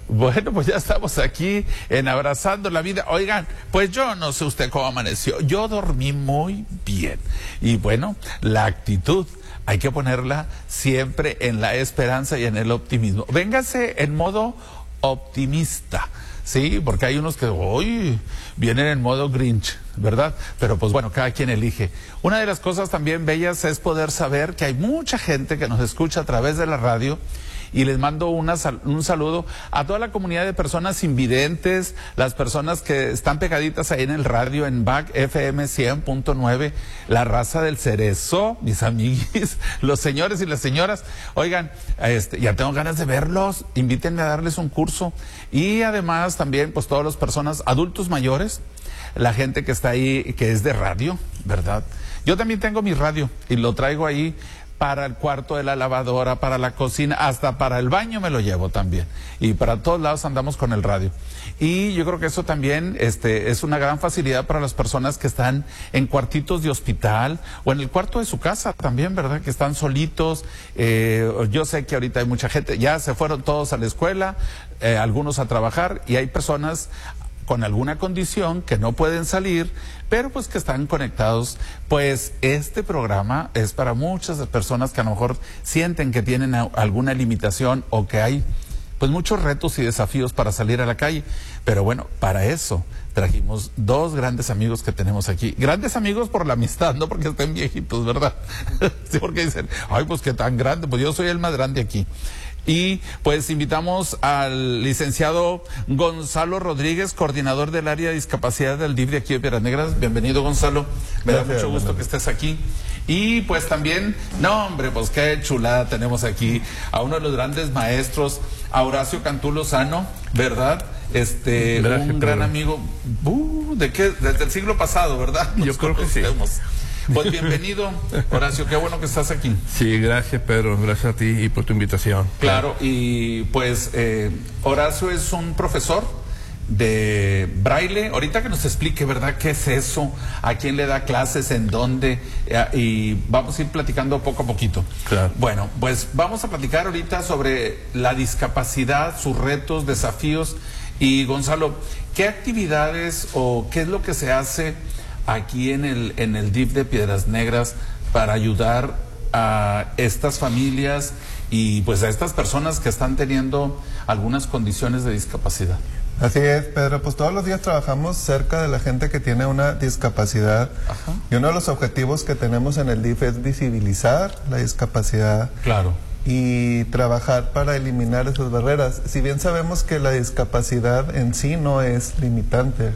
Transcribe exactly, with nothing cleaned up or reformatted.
Bueno, pues ya estamos aquí en Abrazando la Vida. Oigan, pues yo no sé usted cómo amaneció. Yo dormí muy bien. Y bueno, la actitud hay que ponerla siempre en la esperanza y en el optimismo. Véngase en modo optimista, ¿sí? Porque hay unos que hoy vienen en modo Grinch, ¿verdad? Pero pues bueno, cada quien elige. Una de las cosas también bellas es poder saber que hay mucha gente que nos escucha a través de la radio. Y les mando una, un saludo a toda la comunidad de personas invidentes, las personas que están pegaditas ahí en el radio, en B A C F M cien punto nueve, la raza del cerezo, mis amiguis, los señores y las señoras. Oigan, este, ya tengo ganas de verlos, invítenme a darles un curso. Y además también, pues todas las personas, adultos mayores, la gente que está ahí, que es de radio, ¿verdad? Yo también tengo mi radio y lo traigo ahí para el cuarto de la lavadora, para la cocina, hasta para el baño me lo llevo también. Y para todos lados andamos con el radio. Y yo creo que eso también este, es una gran facilidad para las personas que están en cuartitos de hospital o en el cuarto de su casa también, ¿verdad? Que están solitos. Eh, yo sé que ahorita hay mucha gente, ya se fueron todos a la escuela, eh, algunos a trabajar, y hay personas con alguna condición que no pueden salir, pero pues que están conectados. Pues este programa es para muchas personas que a lo mejor sienten que tienen alguna limitación o que hay pues muchos retos y desafíos para salir a la calle. Pero bueno, para eso trajimos dos grandes amigos que tenemos aquí. Grandes amigos por la amistad, no porque estén viejitos, ¿verdad? Sí, porque dicen, ay, pues qué tan grande, pues yo soy el más grande aquí. Y pues invitamos al licenciado Gonzalo Rodríguez, coordinador del área de discapacidad del D I F de aquí de Piedras Negras. Bienvenido, Gonzalo. Me da mucho gusto que estés aquí. Y pues también, no hombre, pues qué chulada tenemos aquí a uno de los grandes maestros, a Horacio Cantú Lozano, ¿verdad? Este, Gracias, un gran amigo, uh, ¿de qué? Desde el siglo pasado, ¿verdad? Nos Yo creo que sí. Pues bienvenido, Horacio, qué bueno que estás aquí. Sí, gracias, Pedro, gracias a ti y por tu invitación. Claro, y pues eh, Horacio es un profesor de braille. Ahorita que nos explique, ¿verdad?, qué es eso, a quién le da clases, en dónde, eh, y vamos a ir platicando poco a poquito. Claro. Bueno, pues vamos a platicar ahorita sobre la discapacidad, sus retos, desafíos. Y Gonzalo, ¿qué actividades o qué es lo que se hace aquí en el, en el D I F de Piedras Negras para ayudar a estas familias y pues a estas personas que están teniendo algunas condiciones de discapacidad? Así es, Pedro, pues todos los días trabajamos cerca de la gente que tiene una discapacidad. Ajá. Y uno de los objetivos que tenemos en el D I F es visibilizar la discapacidad. Claro. Y trabajar para eliminar esas barreras. Si bien sabemos que la discapacidad en sí no es limitante,